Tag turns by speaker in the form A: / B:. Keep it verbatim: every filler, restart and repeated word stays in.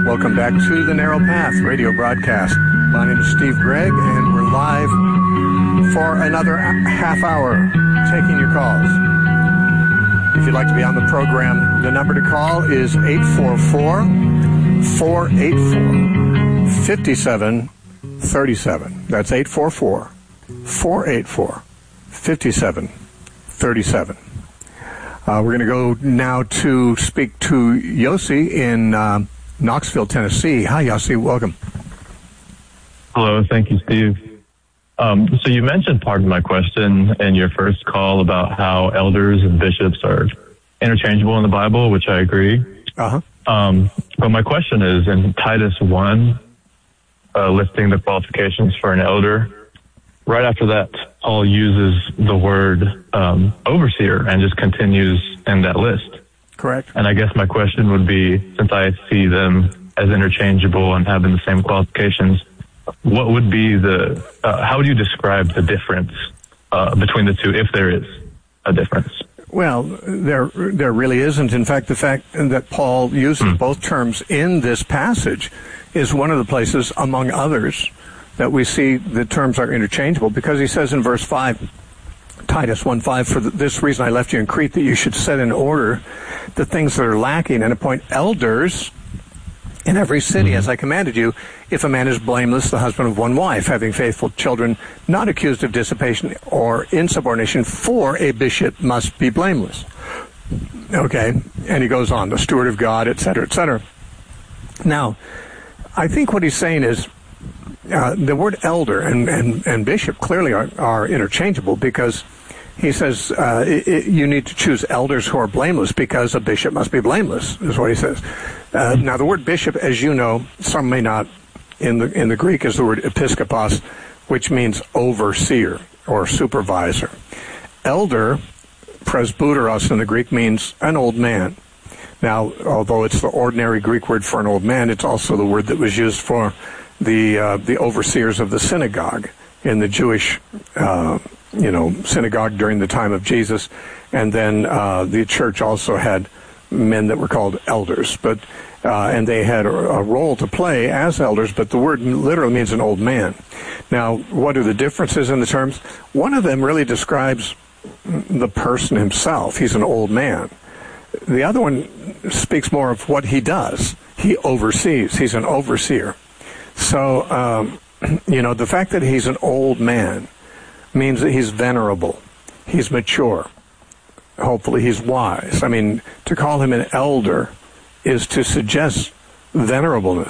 A: Welcome back to the Narrow Path radio broadcast. My name is Steve Gregg, and we're live for another half hour taking your calls. If you'd like to be on the program, the number to call is eight four four, four eight four, five seven three seven. That's eight four four, four eight four, five seven three seven. Uh, we're going to go now to speak to Yossi in uh, Knoxville, Tennessee. Hi, Yossi. Welcome.
B: Hello. Thank you, Steve. Um, so you mentioned part of my question in your first call about how elders and bishops are interchangeable in the Bible, which I agree.
A: Uh-huh.
B: Um, but my question is, in Titus one, uh, listing the qualifications for an elder, right after that, Paul uses the word um, overseer and just continues in that list.
A: Correct.
B: And I guess my question would be, since I see them as interchangeable and having the same qualifications, what would be the, uh, how would you describe the difference uh, between the two, if there is a difference?
A: Well, there there really isn't. In fact, the fact that Paul uses mm. both terms in this passage is one of the places, among others, that we see the terms are interchangeable, because he says in verse five, Titus one five, for this reason I left you in Crete, that you should set in order the things that are lacking and appoint elders in every city, as I commanded you, if a man is blameless, the husband of one wife, having faithful children, not accused of dissipation or insubordination, for a bishop must be blameless. Okay, and he goes on, the steward of God, et cetera, et cetera. Now, I think what he's saying is, Uh, the word elder and, and, and bishop clearly are, are interchangeable, because he says uh, it, it, you need to choose elders who are blameless, because a bishop must be blameless, is what he says. Uh, now, the word bishop, as you know, some may not, in the in the Greek, is the word episkopos, which means overseer or supervisor. Elder, presbyteros in the Greek, means an old man. Now, although it's the ordinary Greek word for an old man, it's also the word that was used for the uh, the overseers of the synagogue in the Jewish, uh, you know, synagogue during the time of Jesus. And then uh, the church also had men that were called elders, but uh, and they had a, a role to play as elders, but the word literally means an old man. Now, what are the differences in the terms? One of them really describes the person himself. He's an old man. The other one speaks more of what he does. He oversees. He's an overseer. So, um, you know, the fact that he's an old man means that he's venerable, he's mature, hopefully he's wise. I mean, to call him an elder is to suggest venerableness.